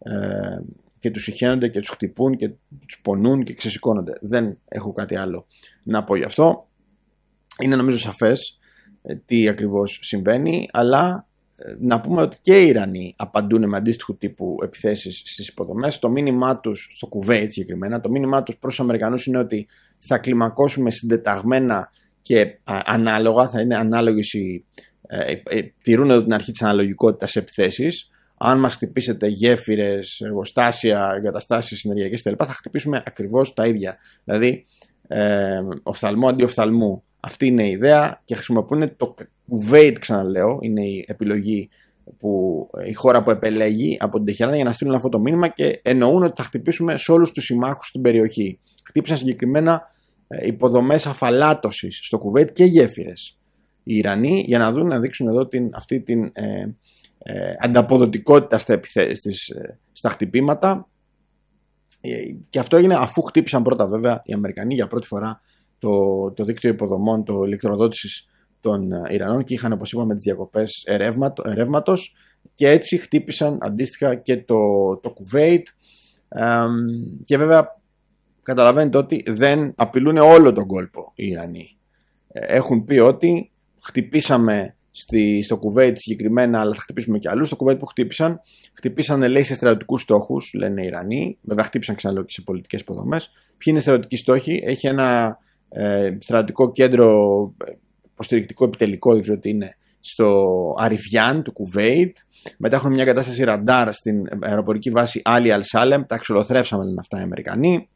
ε, και τους συχαίνονται και τους χτυπούν και τους πονούν και ξεσηκώνονται. Δεν έχω κάτι άλλο να πω γι' αυτό. Είναι νομίζω σαφές ε, τι ακριβώς συμβαίνει, αλλά να πούμε ότι και οι Ιρανοί απαντούν με αντίστοιχου τύπου επιθέσεις στις υποδομές. Το μήνυμά τους, στο Κουβέιτ συγκεκριμένα, το μήνυμά τους προς τους Αμερικανούς είναι ότι θα κλιμακώσουμε συντεταγμένα και α, ανάλογα, θα είναι ανάλογες οι. Ε, ε, τηρούν εδώ την αρχή της αναλογικότητας σε επιθέσεις. Αν μας χτυπήσετε γέφυρες, εργοστάσια, εγκαταστάσεις ενεργειακές κτλ., θα χτυπήσουμε ακριβώς τα ίδια. Δηλαδή, ε, οφθαλμό αντί οφθαλμού. Αυτή είναι η ιδέα και χρησιμοποιούν το Κουβέιτ, ξαναλέω, είναι η επιλογή που η χώρα που επελέγει από την Τεχεράνη για να στείλουν αυτό το μήνυμα και εννοούν ότι θα χτυπήσουμε σε όλους τους συμμάχους στην περιοχή. Χτύπησαν συγκεκριμένα υποδομές αφαλάτωσης στο Κουβέιτ και γέφυρες οι Ιρανοί για να δουν, να δείξουν εδώ την, αυτή την ε, ε, ανταποδοτικότητα στα, επιθέσεις, ε, στα χτυπήματα ε, και αυτό έγινε αφού χτύπησαν πρώτα βέβαια οι Αμερικανοί για πρώτη φορά το, το δίκτυο υποδομών, το ηλεκτροδότησης των Ιρανών και είχαν, όπως είπαμε, τις διακοπές ρεύματος και έτσι χτύπησαν αντίστοιχα και το, το Κουβέιτ ε, και βέβαια καταλαβαίνετε ότι δεν απειλούν όλο τον κόλπο οι Ιρανοί. Έχουν πει ότι χτυπήσαμε στη, στο Κουβέιτ συγκεκριμένα, αλλά θα χτυπήσουμε και αλλού. Στο Κουβέιτ που χτύπησαν, χτυπήσαν λέει σε στρατιωτικούς στόχους, λένε οι Ιρανοί. Βέβαια, χτύπησαν ξαναλέω και σε πολιτικές υποδομές. Ποιοι είναι οι στρατιωτικοί στόχοι? Έχει ένα ε, στρατιωτικό κέντρο υποστηρικτικό επιτελικό, δεν ξέρω τι είναι, στο Αριφιάν του Κουβέιτ. Μετά έχουν μια κατάσταση ραντάρ στην αεροπορική βάση Άλι Αλ-Σάλεμ. Τα ξολοθρεύσαμε, λένε αυτά οι Αμερικανοί.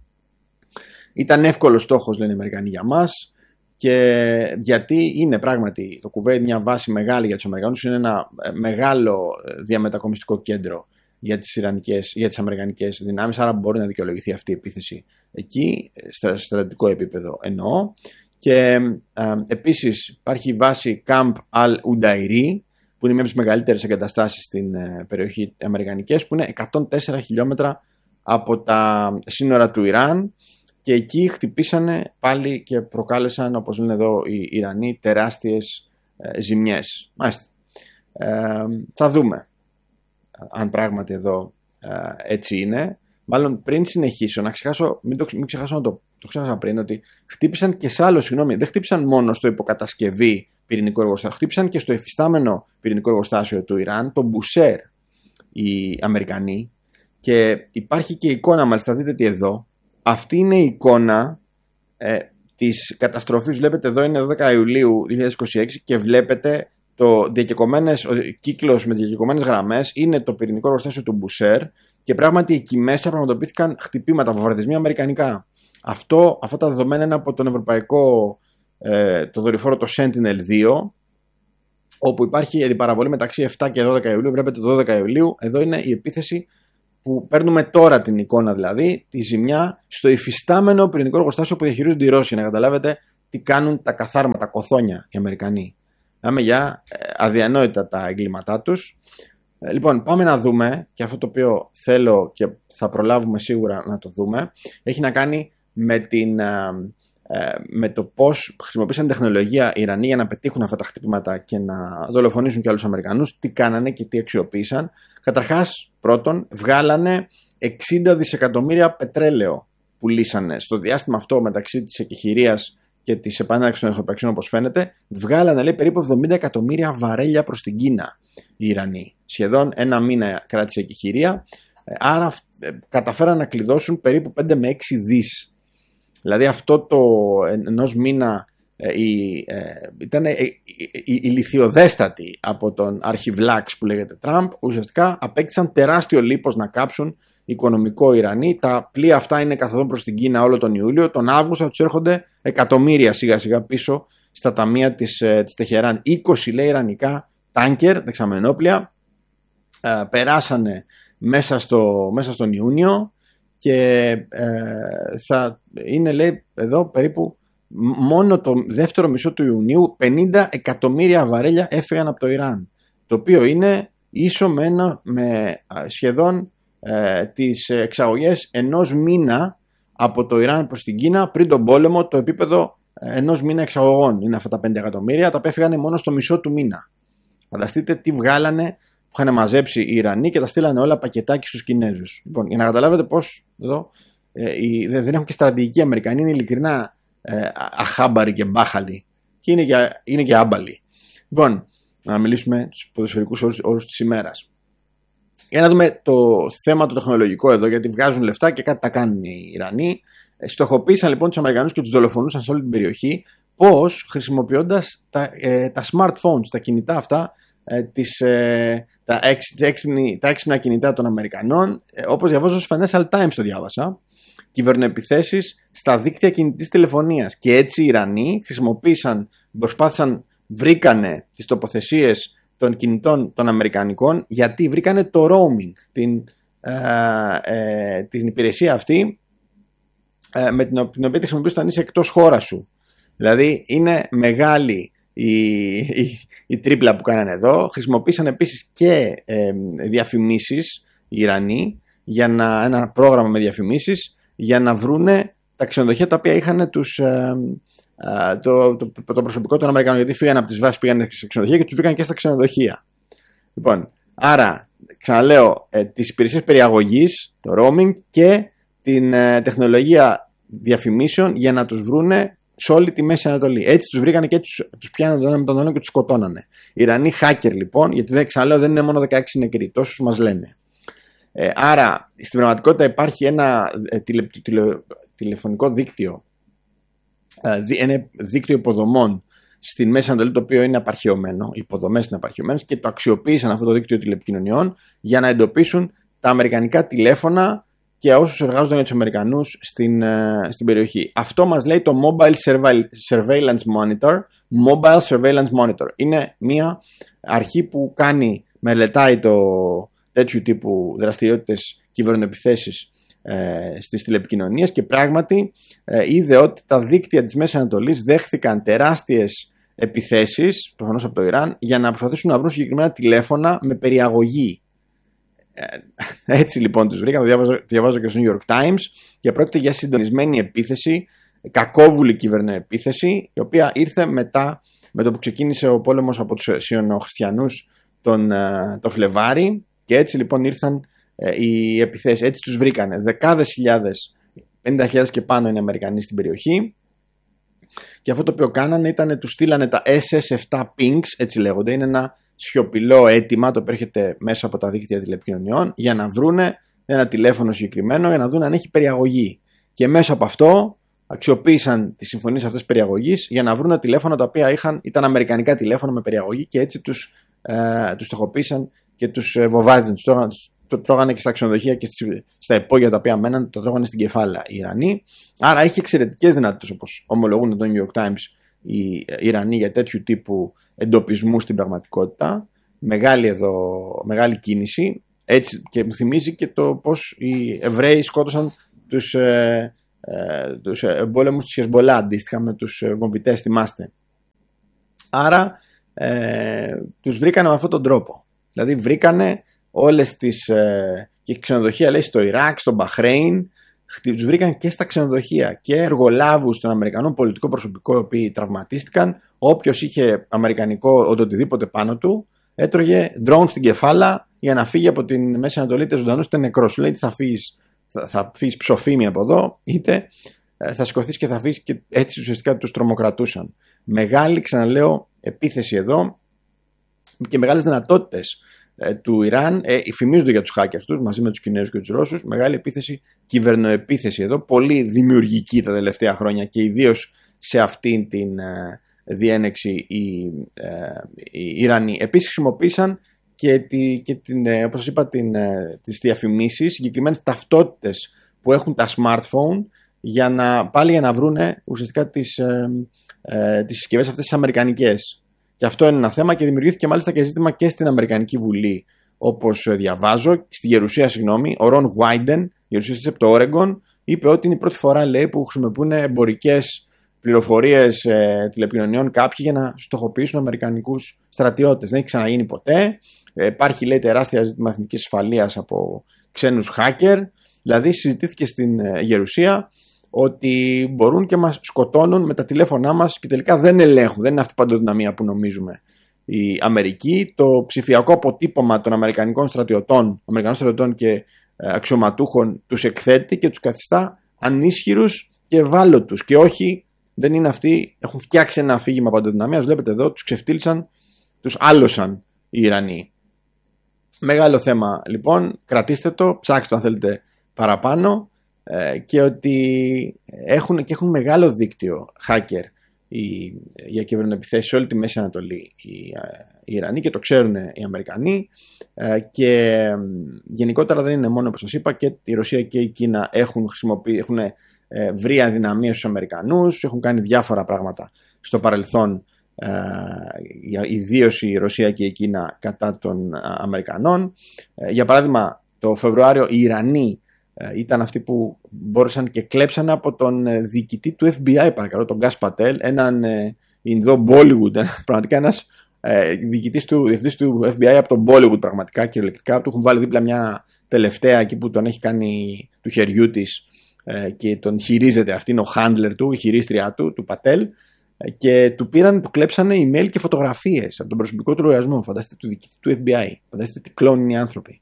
Ήταν εύκολος στόχος, λένε οι Αμερικανοί, για μας. Και γιατί είναι πράγματι το Κουβέιτ μια βάση μεγάλη για τους Αμερικανούς, είναι ένα μεγάλο διαμετακομιστικό κέντρο για τις, Ιρανικές, για τις Αμερικανικές δυνάμεις, άρα μπορεί να δικαιολογηθεί αυτή η επίθεση εκεί, στο στρατιωτικό επίπεδο εννοώ. Και ε, επίσης υπάρχει η βάση Camp Al-Udairi, που είναι μια από τις μεγαλύτερες εγκαταστάσεις στην ε, περιοχή αμερικανικές, που είναι εκατόν τέσσερα χιλιόμετρα από τα σύνορα του Ιράν. Και εκεί χτυπήσανε πάλι και προκάλεσαν, όπως λένε εδώ οι Ιρανοί, τεράστιες ε, ζημιές. Μάλιστα. Ε, θα δούμε αν πράγματι εδώ ε, έτσι είναι. Μάλλον πριν συνεχίσω, να ξεχάσω, μην, το, μην ξεχάσω να το, το ξέχασα πριν, ότι χτύπησαν και σε άλλο, συγγνώμη, δεν χτύπησαν μόνο στο υποκατασκευή πυρηνικό εργοστάσιο, χτύπησαν και στο εφιστάμενο πυρηνικό εργοστάσιο του Ιράν, το Μπουσέρ, οι Αμερικανοί. Και υπάρχει και εικόνα, μάλιστα δείτε τι εδώ. Αυτή είναι η εικόνα ε, της καταστροφής. Βλέπετε εδώ είναι δώδεκα Ιουλίου δύο χιλιάδες είκοσι έξι και βλέπετε το διακεκομένες, ο κύκλος με τις διακεκομένες γραμμές είναι το πυρηνικό εργοστάσιο του Μπουσέρ και πράγματι εκεί μέσα πραγματοποιήθηκαν χτυπήματα, βομβαρδισμοί αμερικανικά. Αυτό, αυτά τα δεδομένα είναι από τον ευρωπαϊκό ε, το δορυφόρο το Sentinel δύο, όπου υπάρχει αντιπαραβολή μεταξύ εφτά και δώδεκα Ιουλίου. Βλέπετε το δώδεκα Ιουλίου, εδώ είναι η επίθεση που παίρνουμε τώρα την εικόνα, δηλαδή τη ζημιά στο υφιστάμενο πυρηνικό εργοστάσιο που διαχειρίζονται οι Ρώσοι, να καταλάβετε τι κάνουν τα καθάρματα, τα κοθόνια οι Αμερικανοί. Μιλάμε για αδιανόητα τα εγκλήματά τους. Λοιπόν, πάμε να δούμε, και αυτό το οποίο θέλω και θα προλάβουμε σίγουρα να το δούμε, έχει να κάνει με, την, με το πώς χρησιμοποίησαν τεχνολογία οι Ιρανοί για να πετύχουν αυτά τα χτυπήματα και να δολοφονήσουν και άλλους Αμερικανούς, τι κάνανε και τι αξιοποίησαν. Καταρχάς, πρώτον, βγάλανε εξήντα δισεκατομμύρια πετρέλαιο που λύσανε στο διάστημα αυτό μεταξύ της εκεχηρίας και της επανάληψης των εχθροπραξιών, όπως φαίνεται. Βγάλανε, λέει, περίπου εβδομήντα εκατομμύρια βαρέλια προς την Κίνα οι Ιρανοί. Σχεδόν ένα μήνα κράτησε η εκεχηρία, άρα καταφέραν να κλειδώσουν περίπου πέντε με έξι δις. Δηλαδή αυτό το ενός μήνα η, ε, ήταν η, η, η λιθιοδέστατη από τον αρχιβλάξ που λέγεται Τραμπ, ουσιαστικά απέκτησαν τεράστιο λίπος να κάψουν οικονομικό Ιρανοί. Τα πλοία αυτά είναι καθοδόν προς την Κίνα όλο τον Ιούλιο. Τον Αύγουστο θα τους έρχονται εκατομμύρια σιγά σιγά πίσω στα ταμεία της, ε, της Τεχεράν. είκοσι, λέει, ιρανικά τάνκερ, δεξαμενόπλια, ε, περάσανε μέσα, στο, μέσα στον Ιούνιο και ε, θα είναι, λέει, εδώ περίπου μόνο το δεύτερο μισό του Ιουνίου πενήντα εκατομμύρια βαρέλια έφυγαν από το Ιράν, το οποίο είναι ίσο με, ένα, με σχεδόν ε, τις εξαγωγές ενός μήνα από το Ιράν προς την Κίνα πριν τον πόλεμο, το επίπεδο ενός μήνα εξαγωγών είναι αυτά τα πέντε εκατομμύρια, τα οποία έφυγαν μόνο στο μισό του μήνα. Φανταστείτε τι βγάλανε που είχαν μαζέψει οι Ιρανοί και τα στείλανε όλα πακετάκι στους Κινέζους. Λοιπόν, για να καταλάβετε πως εδώ ε, οι, δεν έχουν και στρατηγική Αμερικανοί, είναι ειλικρινά ε, αχάμπαροι και μπάχαλοι και είναι και, είναι και άμπαλοι. Λοιπόν, να μιλήσουμε τους ποδοσφαιρικούς όρους, όρους της ημέρας. Για να δούμε το θέμα το τεχνολογικό εδώ, γιατί βγάζουν λεφτά και κάτι τα κάνουν οι Ιρανοί. Στοχοποίησαν λοιπόν τους Αμερικανούς και τους δολοφονούσαν σε όλη την περιοχή. Πώς? Χρησιμοποιώντας τα, ε, τα smartphones, τα κινητά αυτά, ε, τις, ε, τα, έξι, έξι, τα έξυπνα κινητά των Αμερικανών, ε, όπως διαβάζω στο Financial Times το διάβασα, κυβερνοεπιθέσεις στα δίκτυα κινητής τηλεφωνίας. Και έτσι οι Ιρανοί χρησιμοποίησαν, προσπάθησαν, βρήκανε τις τοποθεσίες των κινητών των Αμερικανικών, γιατί βρήκανε το roaming, την, ε, ε, την υπηρεσία αυτή, ε, με την οποία τη χρησιμοποιείς όταν είσαι εκτός χώρα σου. Δηλαδή είναι μεγάλη η, η, η τρίπλα που κάνανε εδώ. Χρησιμοποίησαν επίσης και ε, διαφημίσεις οι Ιρανοί, για να, ένα πρόγραμμα με διαφημίσεις για να βρούνε τα ξενοδοχεία τα οποία είχαν τους, ε, ε, το, το, το, το προσωπικό των Αμερικανών, γιατί φύγανε από τις βάσεις, πήγανε σε ξενοδοχεία και τους βρήκαν και στα ξενοδοχεία. Λοιπόν, άρα ξαναλέω, ε, τις υπηρεσίες περιαγωγής, το roaming και την ε, τεχνολογία διαφημίσεων για να τους βρούνε σε όλη τη Μέση Ανατολή. Έτσι τους βρήκανε και τους, τους πιάνανε τον ένα με τον άλλο και τους σκοτώνανε. Οι Ιρανοί hacker λοιπόν, γιατί δεν, ξαναλέω, δεν είναι μόνο δεκαέξι νεκροί, τόσους μας λένε. Ε, άρα στην πραγματικότητα υπάρχει ένα ε, τηλε, τηλε, τηλεφωνικό δίκτυο, ε, δι, ένα δίκτυο υποδομών στην Μέση Ανατολή, το οποίο είναι απαρχαιωμένο, οι υποδομές είναι απαρχαιωμένες, και το αξιοποίησαν αυτό το δίκτυο τηλεπικοινωνιών για να εντοπίσουν τα αμερικανικά τηλέφωνα και όσους εργάζονταν για τους Αμερικανούς στην, uh, στην περιοχή. Αυτό μας λέει το Mobile Surveillance Monitor. Mobile Surveillance Monitor. Είναι μια αρχή που κάνει, μελετάει το τέτοιου τύπου δραστηριότητες, κυβερνοεπιθέσεις ε, στις τηλεπικοινωνίες, και πράγματι ε, είδε ότι τα δίκτυα της Μέσης Ανατολής δέχθηκαν τεράστιες επιθέσεις, προφανώς από το Ιράν, για να προσπαθήσουν να βρουν συγκεκριμένα τηλέφωνα με περιαγωγή. Έτσι λοιπόν τους βρήκα, το διαβάζω, το διαβάζω και στο New York Times, και πρόκειται για συντονισμένη επίθεση, κακόβουλη κυβερνοεπίθεση, η οποία ήρθε μετά με το που ξεκίνησε ο πόλεμος από τους Σιωνοχριστιανούς τον, το Φλεβάρι, και έτσι λοιπόν ήρθαν ε, οι επιθέσεις. Έτσι τους βρήκανε δεκάδες χιλιάδες, πενήντα χιλιάδες και πάνω είναι Αμερικανοί στην περιοχή, και αυτό το οποίο κάνανε ήταν τους στείλανε τα ες ες επτά Pings, έτσι λέγονται, είναι ένα σιωπηλό αίτημα το οποίο έρχεται μέσα από τα δίκτυα τηλεπικοινωνιών για να βρούνε ένα τηλέφωνο συγκεκριμένο, για να δουν αν έχει περιαγωγή. Και μέσα από αυτό αξιοποίησαν τις συμφωνίες αυτές περιαγωγής για να βρούνε τηλέφωνα τα οποία είχαν, ήταν αμερικανικά τηλέφωνα με περιαγωγή, και έτσι τους, ε, τους στοχοποίησαν και τους ε, βοβάδιζαν. Τους τρώγανε, το τρώγανε και στα ξενοδοχεία και στις, στα υπόγεια τα οποία μέναν, το τρώγανε στην κεφάλα οι Ιρανοί. Άρα είχε εξαιρετικές δυνατότητες, όπως ομολογούν το New York Times οι Ιρανοί, για τέτοιου τύπου εντοπισμού στην πραγματικότητα. Μεγάλη, εδώ, μεγάλη κίνηση. Έτσι, και μου θυμίζει και το πώς οι Εβραίοι σκότωσαν τους, ε, ε, τους εμπόλεμους της Χεσμπολά, αντίστοιχα με τους βομβιτές, θυμάστε. Άρα ε, τους βρήκανε με αυτόν τον τρόπο. Δηλαδή βρήκανε όλες τις ε, και ξενοδοχεία, λέει, στο Ιράκ, στο Μπαχρέιν, τους βρήκαν και στα ξενοδοχεία και εργολάβους των Αμερικανών πολιτικό προσωπικό, οι οποίοι τραυματίστηκαν. Όποιος είχε αμερικανικό οτιδήποτε πάνω του έτρωγε ντρόουν στην κεφάλα για να φύγει από την Μέση Ανατολή, είτε ζωντανός είτε νεκρός. Σου λέει θα φύγεις, θα, θα φύγεις ψοφίμι από εδώ, είτε ε, θα σηκωθείς και θα φύγεις, και έτσι ουσιαστικά τους τρομοκρατούσαν. Μεγάλη, ξαναλέω, επίθεση εδώ και μεγάλες δυνατότητες ε, του Ιράν. Ε, φημίζονται για τους hackers τους μαζί με τους Κινέζους και τους Ρώσους. Μεγάλη επίθεση, κυβερνοεπίθεση εδώ, πολύ δημιουργική τα τελευταία χρόνια και ιδίως σε αυτήν την ε, διένεξη οι, ε, οι Ιρανοί. Επίσης χρησιμοποίησαν και, τη, και την, ε, όπως σας είπα, την, ε, τις διαφημίσεις, συγκεκριμένες ταυτότητες που έχουν τα smartphone, για να, πάλι για να βρούνε ουσιαστικά τις, ε, ε, τις συσκευές αυτές τις αμερικανικές. Και αυτό είναι ένα θέμα και δημιουργήθηκε μάλιστα και ζήτημα και στην Αμερικανική Βουλή, όπως διαβάζω, στη Γερουσία, συγγνώμη, ο Ρον Βάιντεν, γερουσιαστής από το Όρεγκον, είπε ότι είναι η πρώτη φορά, λέει, που χρησιμοποιούν εμπορικές πληροφορίες ε, τηλεπικοινωνιών κάποιοι για να στοχοποιήσουν αμερικανικούς στρατιώτες. Δεν έχει ξαναγίνει ποτέ. Ε, υπάρχει, λέει, τεράστια ζήτημα εθνικής ασφαλείας από ξένους hacker. Δηλαδή συζητήθηκε στην ε, Γερουσία ότι μπορούν και μας σκοτώνουν με τα τηλέφωνά μας και τελικά δεν ελέγχουν. Δεν είναι αυτή η παντοδυναμία που νομίζουμε. Η Αμερική, το ψηφιακό αποτύπωμα των Αμερικανικών στρατιωτών, Αμερικανών στρατιωτών και ε, αξιωματούχων τους εκθέτει και τους καθιστά ανίσχυρους και ευάλωτους. Και όχι, δεν είναι αυτοί, έχουν φτιάξει ένα αφήγημα παντοδυναμίας. Βλέπετε εδώ, τους ξεφτύλισαν, τους άλωσαν οι Ιρανοί. Μεγάλο θέμα λοιπόν, κρατήστε το, ψάξτε το αν θέλετε παραπάνω, ε, και ότι έχουν, και έχουν μεγάλο δίκτυο hacker οι, για κυβερνοεπιθέσεις σε όλη τη Μέση Ανατολή οι, οι Ιρανοί, και το ξέρουν οι Αμερικανοί, ε, και ε, γενικότερα δεν είναι μόνο, όπως σας είπα, και η Ρωσία και η Κίνα έχουν, έχουν ε, βρει αδυναμίες στους Αμερικανούς, έχουν κάνει διάφορα πράγματα στο παρελθόν, Uh, ιδίως η Ρωσία και η Κίνα κατά των uh, Αμερικανών. Uh, για παράδειγμα, το Φεβρουάριο οι Ιρανοί uh, ήταν αυτοί που μπόρεσαν και κλέψαν από τον uh, διοικητή του Εφ Μπι Άι, παρακαλώ, τον Γκάς Πατέλ, έναν uh, Ινδό Bollywood, πραγματικά ένας uh, διοικητής του, διευθυντής του Εφ Μπι Άι από τον Bollywood, πραγματικά κυριολεκτικά. Του έχουν βάλει δίπλα μια τελευταία εκεί που τον έχει κάνει του χεριού της uh, και τον χειρίζεται. Αυτή είναι ο handler του, η χειρίστρια του, του Πατέλ. Και του πήραν, του κλέψανε email και φωτογραφίες από τον προσωπικό του λογαριασμό. Φανταστείτε, του διοικητή του Εφ Μπι Άι. Φανταστείτε τι κλόνοι είναι οι άνθρωποι.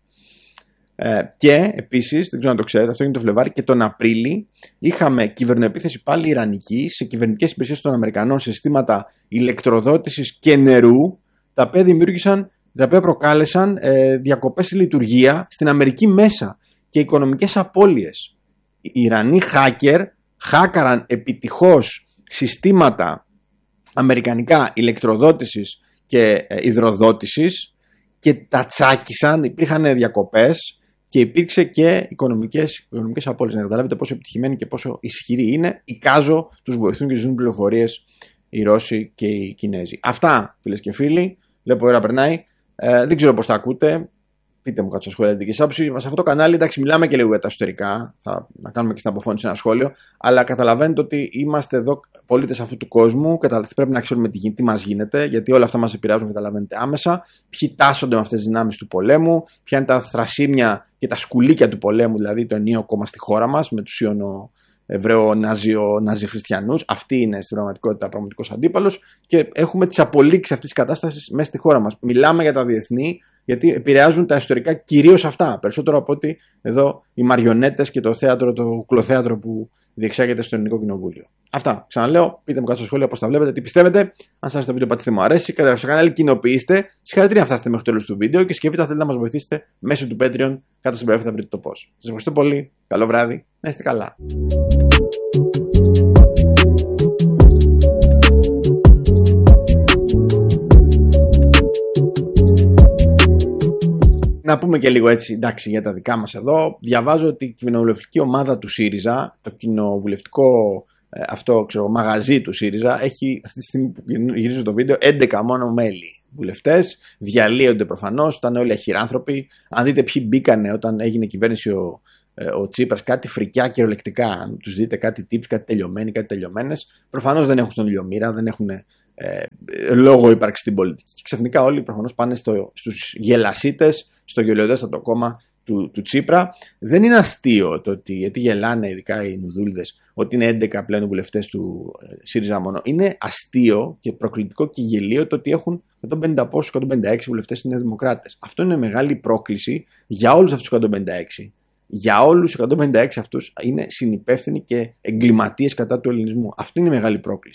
Ε, και επίσης, δεν ξέρω αν το ξέρετε, αυτό είναι το Φλεβάρι, και τον Απρίλη είχαμε κυβερνοεπίθεση πάλι ιρανική σε κυβερνητικές υπηρεσίες των Αμερικανών, σε συστήματα ηλεκτροδότησης και νερού, τα οποία δημιούργησαν, τα οποία προκάλεσαν ε, διακοπές στη λειτουργία στην Αμερική μέσα και οικονομικές απώλειες. Οι Ιρανοί hacker χάκαραν επιτυχώς συστήματα αμερικανικά ηλεκτροδότησης και ε, υδροδότησης και τα τσάκισαν, υπήρχαν διακοπές και υπήρξε και οικονομικές, οικονομικές απώλειες. Να καταλάβετε πόσο επιτυχημένοι και πόσο ισχυροί είναι. Εικάζω, τους βοηθούν και τους δίνουν πληροφορίες οι Ρώσοι και οι Κινέζοι. Αυτά, φίλες και φίλοι. Βλέπω η ώρα περνάει. Ε, δεν ξέρω πώς τα ακούτε. Πείτε μου κάτω στα σχόλια την δική σας άποψη. Σε αυτό το κανάλι, εντάξει, μιλάμε και λίγο για τα εσωτερικά. Θα να κάνουμε και στην αποφώνηση ένα σχόλιο. Αλλά καταλαβαίνετε ότι είμαστε εδώ πολίτες αυτού του κόσμου. Πρέπει να ξέρουμε τι, τι μας γίνεται, γιατί όλα αυτά μας επηρεάζουν, καταλαβαίνετε, άμεσα. Ποιοι τάσσονται με αυτές τις δυνάμεις του πολέμου, ποια είναι τα θρασίμια και τα σκουλίκια του πολέμου, δηλαδή το ενίο κόμμα στη χώρα μας, με τους Ιωνο Εβραίο Ναζι Χριστιανούς. Αυτή είναι στην πραγματικότητα πραγματικός αντίπαλος. Και έχουμε τις απολύξεις αυτής της κατάστασης μέσα στη χώρα μας. Μιλάμε για τα διεθνή, γιατί επηρεάζουν τα ιστορικά κυρίως αυτά. Περισσότερο από ότι εδώ οι μαριονέτες και το θέατρο, το κουκλοθέατρο που διεξάγεται στο Ελληνικό Κοινοβούλιο. Αυτά. Ξαναλέω, πείτε μου κάτω στα σχόλια πώς τα βλέπετε, τι πιστεύετε. Αν σας το βίντεο πατήστε μου αρέσει, καταγραφείτε στο κανάλι, κοινοποιήστε. Συγχαρητήρια αν φτάσετε μέχρι το τέλος του βίντεο και σκεφτείτε αν θέλετε να μας βοηθήσετε μέσω του Patreon. Κάτω στην περιγραφή θα βρείτε το πώς. Σας ευχαριστώ πολύ. Καλό βράδυ. Να είστε καλά. Να πούμε και λίγο έτσι, εντάξει, για τα δικά μας εδώ. Διαβάζω ότι η κοινοβουλευτική ομάδα του ΣΥΡΙΖΑ, το κοινοβουλευτικό αυτό ξέρω, μαγαζί του ΣΥΡΙΖΑ, έχει αυτή τη στιγμή που γυρίζω το βίντεο έντεκα μόνο μέλη. βουλευτές, διαλύονται προφανώς, ήταν όλοι αχυράνθρωποι. Αν δείτε ποιοι μπήκανε όταν έγινε κυβέρνηση ο, ο Τσίπρας, κάτι φρικιά κυριολεκτικά, αν τους δείτε κάτι τύπους, κάτι τελειωμένοι, κάτι τελειωμένες, προφανώς δεν έχουν στον ηλιομήρα, δεν έχουν ε, λόγο ύπαρξη στην πολιτική. Και ξαφνικά όλοι προφανώς πάνε στο, στους γελασίτες, στο γελιοδέστατο κόμμα του, του Τσίπρα. Δεν είναι αστείο το ότι, γιατί γελάνε ειδικά οι νουδούλιδες, ότι είναι έντεκα πλέον βουλευτές του ε, ΣΥΡΙΖΑ μόνο. Είναι αστείο και προκλητικό και γελίο το ότι έχουν εκατόν πενήντα πόσους, εκατόν πενήντα έξι βουλευτές είναι δημοκράτες. Αυτό είναι μεγάλη πρόκληση για όλους αυτούς τους εκατόν πενήντα έξι. Για όλους τους εκατόν πενήντα έξι αυτούς είναι συνυπεύθυνοι και εγκληματίες κατά του ελληνισμού. Αυτό είναι η μεγάλη πρόκληση.